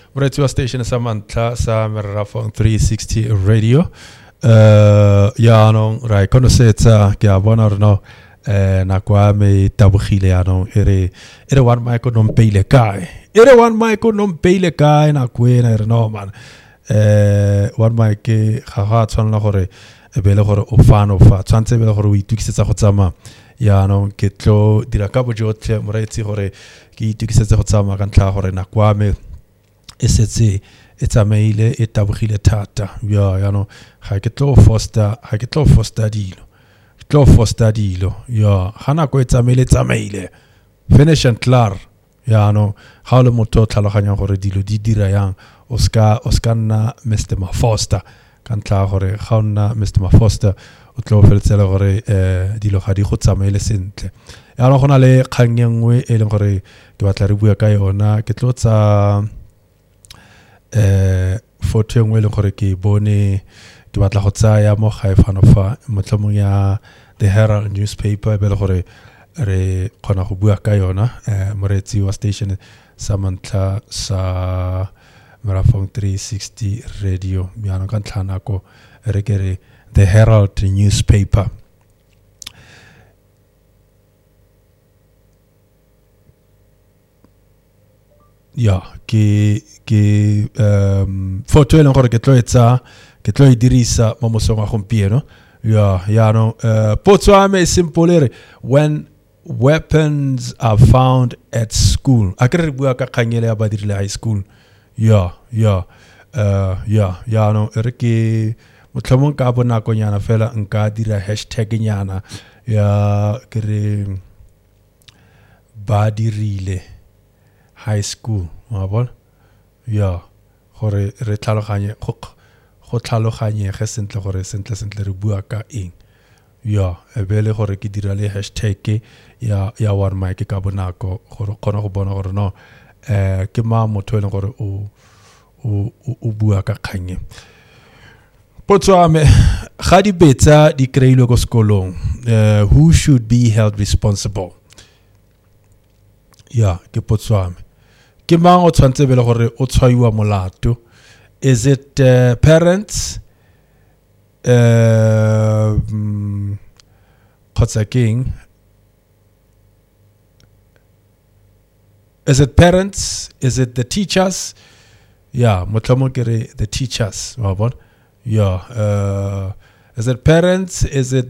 Radio station sa mantla sa Merafong 360 radio. Yaanong rai konosetsa kia bonarno na kwa me tabkhile yaanong ere wan mai ko nom peile kai. Ere wan mai ko nom peile kai na kwena erno man. Wan mai ke khaha tson la gore bele gore o fano fa tsantse bele gore o itukisetse go tsama yaanong ke tlo dira ka bojotle moretsi gore ke itukisetse go tsama ka ntla gore na kwa me esetse etsamaile etabogile thata yaanong ga ke tlo foster dilo ya hana ko etsamaile finish and clear yaanong ga le motho tlhaloganya gore dilo di dira yang o ska nna Mr. Mafoster ka ntla gore ga nna Mr. Mafoster o tlo feletsela gore dilo ga di go tsamaile sentle yaanong gona le kgang engwe e leng gore ke batla re bua ka yona ke tlo tsa photo engwe le gore ke bone ke batla go tsaya mo ga ifanofa motlhomong ya The Herald newspaper be le gore re khona go bua ka yona moretsi wa station sa mantla sa Merafong 360 radio yana ka ntlhana ko re ke re The Herald newspaper ya ke photo le gore ke tlo e dirisa mo mosong wa gompieno ya no potso me simple when weapons are found at school akere bua ka khanyele ya badirile high school ya no re ke motlhomong ka bona ko nyana fela nka dira hashtag nyana ya kere badirile high school wa bona ya gore re tlhaloganye go tlhaloganye ge sentle gore sentle re bua ka eng ya ebele gore ke dira le hashtag ya one mic ka bonako gore kgona go bona gore no ke motho le gore o bua ka khanye potsame ga di betsa di kreilwe go sekolong who should be held responsible ya ke potsame ke mang o tshwantse bele gore o tshwaiwa molato is it parents king is it parents is it the teachers motlhomong ke re the teachers wa bona is it parents is it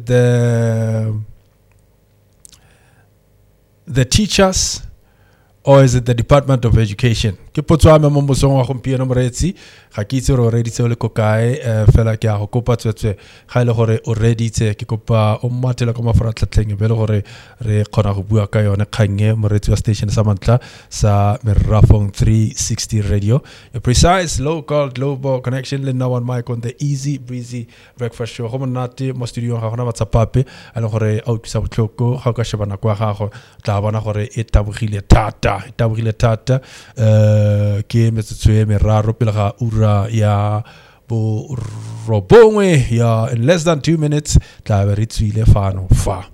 the teachers or is it the Department of Education ke potso a mo mosong wa gompieno moretsi ga ke itse re ready tse le ko kae fela ke a go kopa tswetswe ga ile gore o ready tse ke kopa o mmatela ka mafara tlhatlheng be le gore re khona go bua ka yone kganye moretsi wa station sa mantla sa Merafong 360 radio a precise local global connection le now on mic on the easy breezy breakfast show go monate mo studio ga gona batsapape a le gore a utlisa botlhoko ga ka shebana kwa gago tla bona gore e tabogile thata ke metsotso e meraro pele ga ura ya bo robongwe ya in less than 2 minutes tla be re tswile fano fa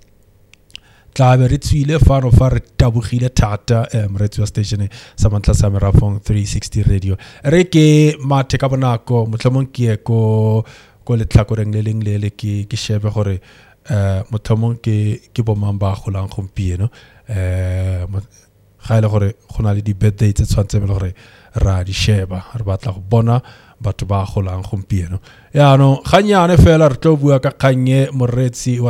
re tabogile thata moretsi wa station sa mantla sa Merafong 360 radio re ke mathe ka bonako motlhomong ke ko letlhakoreng le leng le ke shebe gore motlhomong ke bomang ba golang gompieno ga ile gore gona le di birthday tse tshwantse le gore ra di sheba re batla go bona batho ba golang gompieno ya no ga nyane fela re tlo bua ka kganye moretsi